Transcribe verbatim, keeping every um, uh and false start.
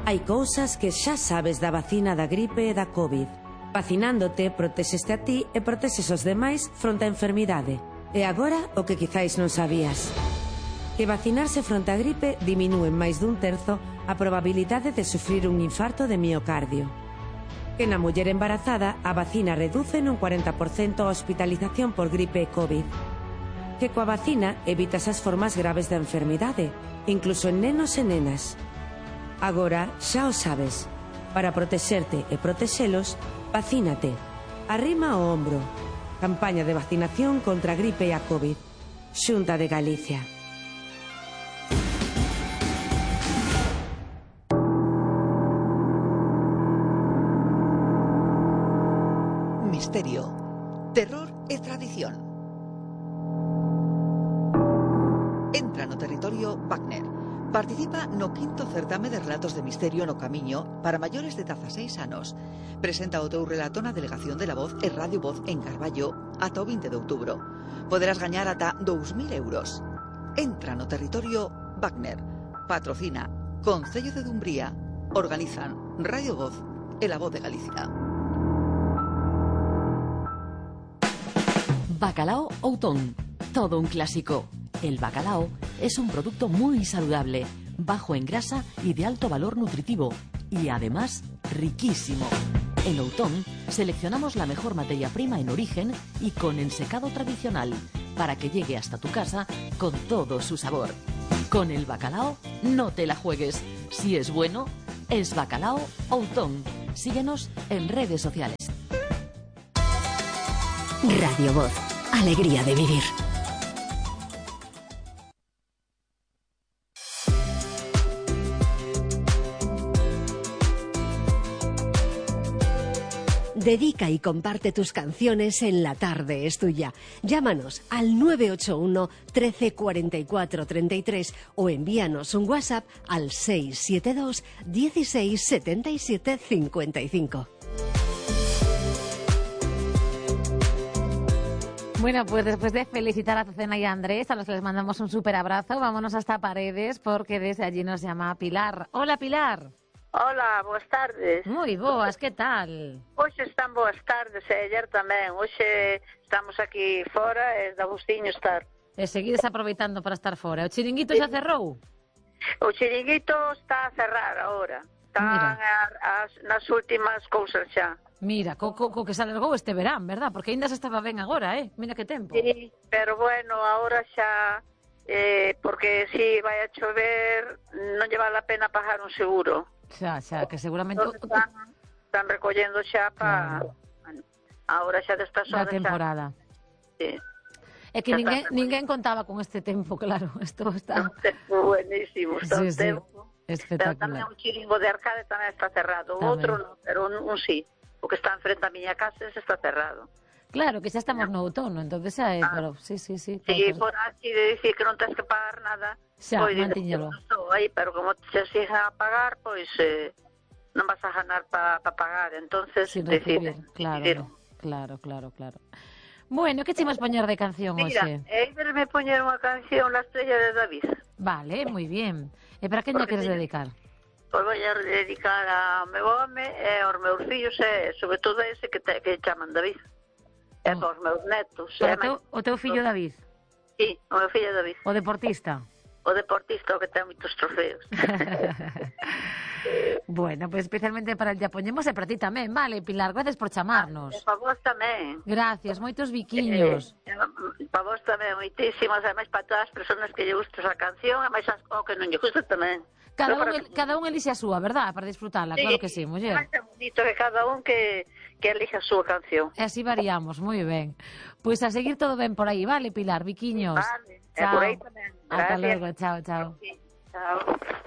Hai cousas que xa sabes da vacina da gripe e da COVID. Vacinándote, protexeste a ti e protexes os demais fronte á enfermidade. E agora, o que quizáis non sabías. Que vacinarse fronte á gripe diminúe en máis dun terzo a probabilidade de sufrir un infarto de miocardio. Que na muller embarazada a vacina reduce nun cuarenta por cento a hospitalización por gripe e COVID. Que coa vacina evitas as formas graves da enfermidade, incluso en nenos e nenas. Agora xa o sabes. Para protexerte e protexelos, vacínate. Arrima o ombro. Campaña de vacinación contra a gripe e a COVID. Xunta de Galicia. Misterio, terror e tradición. Entra no territorio Wagner. Participa no quinto certame de relatos de misterio no Camiño para maiores de dezaseis anos. Presenta o teu relato na Delegación de la Voz e Radio Voz en Carballo ata o vinte de outubro. Poderás gañar ata dous mil euros. Entra no territorio Wagner. Patrocina Concello de Dumbría. Organizan Radio Voz e La Voz de Galicia. Bacalao Outón. Todo un clásico. El bacalao es un producto muy saludable, bajo en grasa y de alto valor nutritivo, y además riquísimo. En Outón seleccionamos la mejor materia prima en origen y con ensecado tradicional, para que llegue hasta tu casa con todo su sabor. Con el bacalao no te la juegues. Si es bueno, es Bacalao Outón. Síguenos en redes sociales. Radio Voz. Alegría de vivir. Dedica y comparte tus canciones en la tarde, es tuya. Llámanos al nueve ocho uno, trece, cuarenta y cuatro, treinta y tres o envíanos un WhatsApp al seis siete dos, dieciséis, setenta y siete, cincuenta y cinco. Bueno, pues después de felicitar a Azucena y a Andrés, a los que les mandamos un súper abrazo, vámonos hasta Paredes porque desde allí nos llama Pilar. Hola, Pilar. Hola, boas tardes. Moi boas, que tal? Hoxe están boas tardes e ayer tamén. Hoxe estamos aquí fora e dá gustiño estar. E seguides aproveitando para estar fora. O chiringuito xa cerrou? O chiringuito está a cerrar agora. Están as, nas últimas cousas xa. Mira, co, co, co que se alargou este verán, verdad? Porque ainda se estaba ben agora, eh? Mira que tempo. Sí, pero bueno, agora xa... Eh, porque si vai a chover non lle vale a pena pagar un seguro. Xa, xa, que seguramente... Están, están recollendo xa para... Claro. Bueno, ahora xa destas horas xa... temporada. Sí. É que ninguén, ninguén contaba con este tempo, claro. Isto está... Un tempo buenísimo, está sí, un sí. tempo. Espectacular. Pero tamén un chiringo de Arcade tamén está cerrado. O outro non, pero un, un sí. O que está enfrente a miña casa ese está cerrado. Claro, que xa estamos no outono, entonces xa é, ah, pero sí, sí, sí. Sí, por así de dicir que non tens que pagar nada. Xa, pois, mantíñalo. Aí, pero como se siga a pagar, pois eh, non vas a ganar para pa pagar, entonces sin recibir, claro, decidir. claro, claro, claro. Bueno, que che vas poñer de canción hoxe? Mira, eider me poñer unha canción La Estrella de David. Vale, moi bien. E para quen lle queres dedicar? Pois vou a dedicar a meu home e aos meus fillos e sobre todo a ese que, te, que chaman David. E oh. Os meus netos. Para teu, o teu fillo David? Sí, o meu fillo David. O deportista? O deportista, o que ten moitos trofeos. Bueno, pues especialmente para el ya poñemos e para ti tamén, vale, Pilar, gracias por chamarnos. E para vos tamén. Gracias, moitos biquiños. Eh, eh, para vos tamén, moitísimas, ademais para todas as persoas que lle gusta esa canción, e máis o que non lle gusta tamén. Cada un, el, cada un elixe a súa, verdad? Para disfrutarla, sí, claro que sí, muller. É bonito que cada un que, que elixe a súa canción. E así variamos, moi ben. Pois pues a seguir todo ben por aí, vale, Pilar, biquiños. Vale, chao. E por aí tamén. Hasta luego, chao, chao. Sí, chao.